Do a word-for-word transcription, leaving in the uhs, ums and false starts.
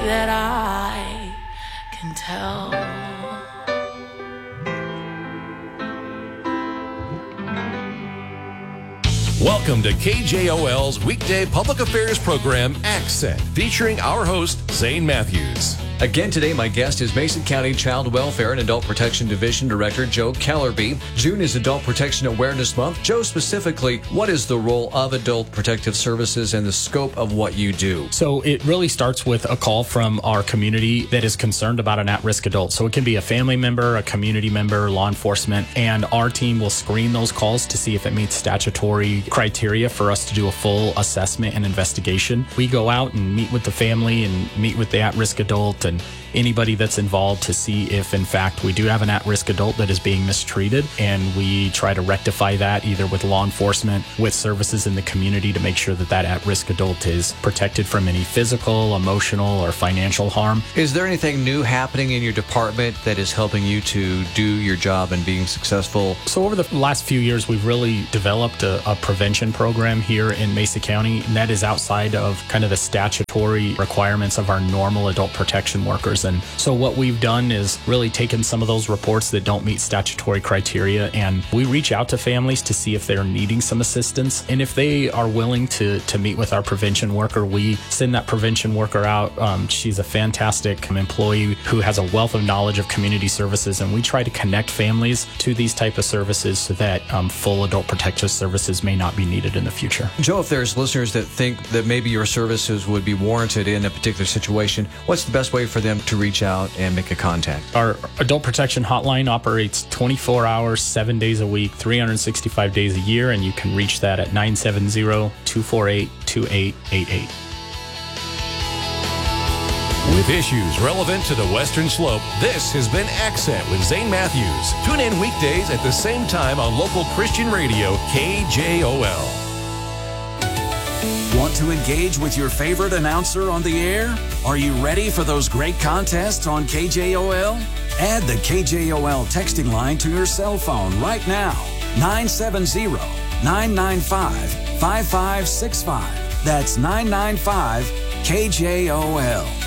that I can tell. Welcome to K J O L's weekday public affairs program, Accent, featuring our host, Zane Matthews. Again today, my guest is Mason County Child Welfare and Adult Protection Division Director Joe Kellerby. June is Adult Protection Awareness Month. Joe, specifically, what is the role of Adult Protective Services and the scope of what you do? So it really starts with a call from our community that is concerned about an at-risk adult. So it can be a family member, a community member, law enforcement, and our team will screen those calls to see if it meets statutory criteria for us to do a full assessment and investigation. We go out and meet with the family and meet with the at-risk adult and anybody that's involved to see if, in fact, we do have an at-risk adult that is being mistreated, and we try to rectify that either with law enforcement, with services in the community to make sure that that at-risk adult is protected from any physical, emotional, or financial harm. Is there anything new happening in your department that is helping you to do your job and being successful? So over the last few years, we've really developed a, a prevention program here in Mesa County, and that is outside of kind of the statutory requirements of our normal adult protection workers. And so what we've done is really taken some of those reports that don't meet statutory criteria, and we reach out to families to see if they're needing some assistance. And if they are willing to to meet with our prevention worker, we send that prevention worker out. Um, she's a fantastic employee who has a wealth of knowledge of community services, and we try to connect families to these type of services so that um, full adult protective services may not be needed in the future. Joe, if there's listeners that think that maybe your services would be warranted in a particular situation, what's the best way for them to reach out and make a contact? Our adult protection hotline operates twenty-four hours, seven days a week, three hundred sixty-five days a year, and you can reach that at nine seven zero, two four eight, two eight eight eight. With issues relevant to the Western Slope, this has been Accent with Zane Matthews. Tune in weekdays at the same time on local Christian radio, K J O L. Want to engage with your favorite announcer on the air? Are you ready for those great contests on K J O L? Add the K J O L texting line to your cell phone right now. nine seven zero, nine nine five, five five six five. That's nine nine five K J O L.